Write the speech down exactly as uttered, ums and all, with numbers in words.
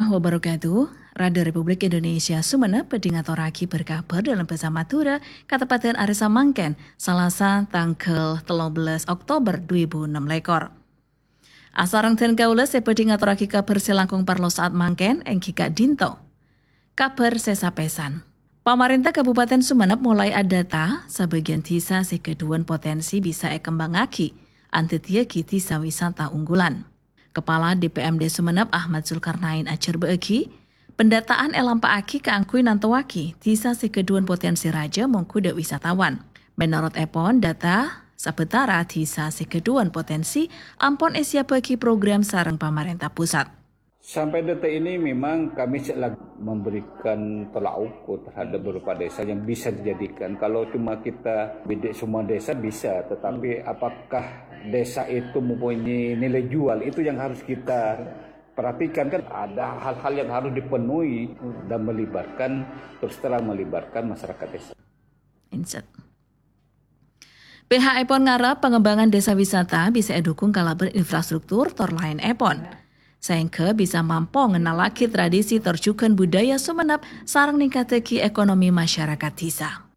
wabarakatuh. Radio Republik Indonesia Sumenep pedingatoraki berkabar dalam bahasa Madura Kabupaten Arisa Mangken Selasa tanggal tiga belas Oktober dua ribu enam lekor. Asarang dan kaula sepedingatoraki kabar selangkung parlo saat Mangken engkika dinto. Kabar sesapesan. Pemerintah Kabupaten Sumenep mulai adata sebagian desa sekeduan potensi bisa ekembangaki antitiaki desa wisata unggulan. Kepala D P M D Sumenep Ahmad Zulkarnain ajar beegi, pendataan elampaaki keangkui nantawaki desa sekeduan potensi raja mongkuda wisatawan. Menurut Epon, data sabetara desa sekeduan potensi ampon esia bagi program sarang pemerintah pusat. Sampai detik ini memang kami sedang memberikan tolak ukur terhadap beberapa desa yang bisa dijadikan. Kalau cuma kita bidik semua desa bisa, tetapi apakah desa itu mempunyai nilai jual, itu yang harus kita perhatikan. Kan ada hal-hal yang harus dipenuhi dan melibatkan, terus terang melibatkan masyarakat desa. Insert. P H Epon ngarap pengembangan desa wisata bisa edukung kalaber infrastruktur tor lain Epon. Sehingga bisa mampu ngenalaki tradisi terjukan budaya Sumenep sarang ningkateki ekonomi masyarakat desa.